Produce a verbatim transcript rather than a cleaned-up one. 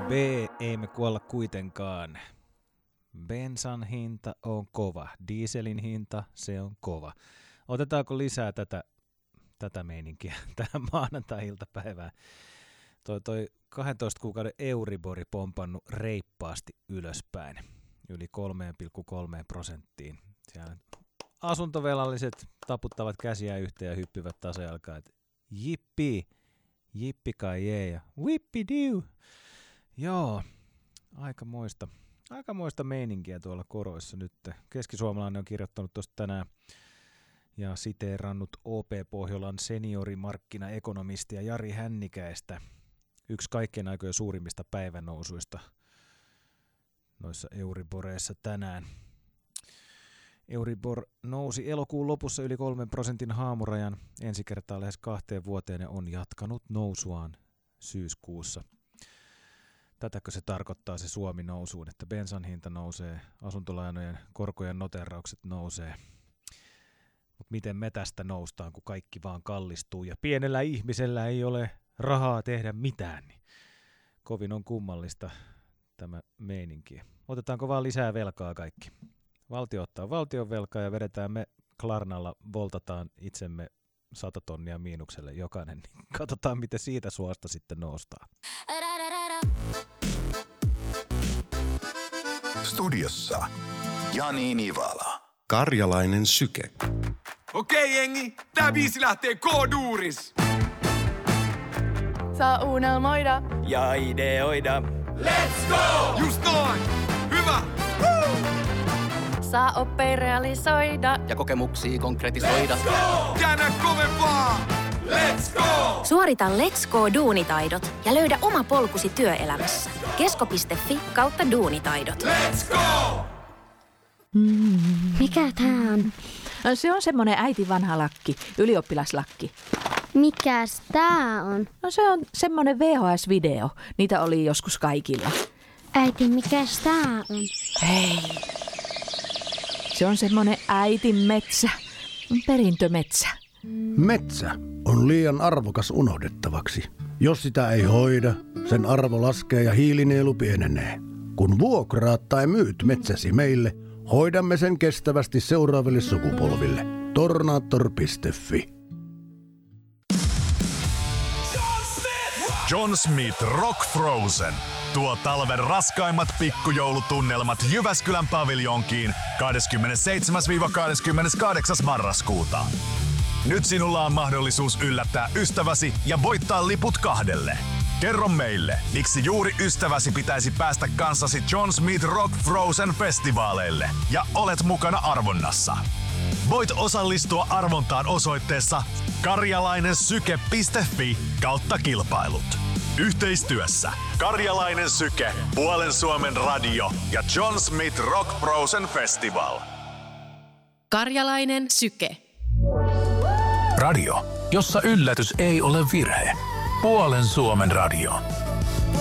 B, ei me kuolla kuitenkaan. Bensan hinta on kova, dieselin hinta se on kova. Otetaanko lisää tätä, tätä meininkiä tähän maanantai-iltapäivään? Toi, toi kahdentoista kuukauden Euribori pompannut reippaasti ylöspäin, yli kolme pilkku kolme prosenttiin. Siellä asuntovelalliset taputtavat käsiä yhteen ja hyppivät tasajalkaan, että jippi, jippi kai jee ja whippidiu. Joo, aikamoista, aikamoista meininkiä tuolla koroissa nyt. Keskisuomalainen on kirjoittanut tuosta tänään ja siteerannut O P Pohjolan seniorimarkkinaekonomistia Jari Hännikäistä. Yksi kaikkien aikojen suurimmista päivänousuista noissa Euriboreissa tänään. Euribor nousi elokuun lopussa yli kolmen prosentin haamurajan ensi kertaa lähes kahteen vuoteen ja on jatkanut nousuaan syyskuussa. Tätäkö se tarkoittaa se Suomi nousuun, että bensan hinta nousee, asuntolainojen korkojen noteraukset nousee. Mutta miten me tästä noustaan, kun kaikki vaan kallistuu ja pienellä ihmisellä ei ole rahaa tehdä mitään, niin kovin on kummallista tämä meininki. Otetaanko vaan lisää velkaa kaikki? Valtio ottaa valtion velkaa ja vedetään me Klarnalla, voltataan itsemme sata tonnia miinukselle jokainen, niin katsotaan miten siitä suosta sitten noustaan. Studiossa Jani Nivala. Karjalainen syke. Okei jengi, tää biisi lähtee K-duuris. Saa unelmoida ja ideoida. Let's go! Just noin! Hyvä! Woo! Saa oppia realisoida ja kokemuksia konkretisoida. Let's go! Käännä kovempaa! Let's go! Suorita Let's Go duunitaidot ja löydä oma polkusi työelämässä. Kesko piste fi kautta duunitaidot. Let's go! Mm. Mikä tää on? Se on semmonen äiti vanha lakki, ylioppilaslakki. Mikäs tää on? No se on semmonen V H S-video. Niitä oli joskus kaikilla. Äiti, mikäs tää on? Hei. Se on semmonen äitin metsä. Perintömetsä. Metsä on liian arvokas unohdettavaksi. Jos sitä ei hoida, sen arvo laskee ja hiilinielu pienenee. Kun vuokraat tai myyt metsäsi meille, hoidamme sen kestävästi seuraaville sukupolville. Tornaattor piste fi. John Smith Rock Frozen tuo talven raskaimmat pikkujoulutunnelmat Jyväskylän paviljonkiin kahdeskymmenesseitsemäs kahdeskymmeneskahdeksas marraskuuta. Nyt sinulla on mahdollisuus yllättää ystäväsi ja voittaa liput kahdelle. Kerro meille, miksi juuri ystäväsi pitäisi päästä kanssasi John Smith Rock Frozen festivaaleille ja olet mukana arvonnassa. Voit osallistua arvontaan osoitteessa karjalainensyke piste fi kautta kilpailut. Yhteistyössä Karjalainen Syke, Puolen Suomen radio ja John Smith Rock Frozen Festival. Karjalainen Syke. Radio, jossa yllätys ei ole virhe. Puolen Suomen radio.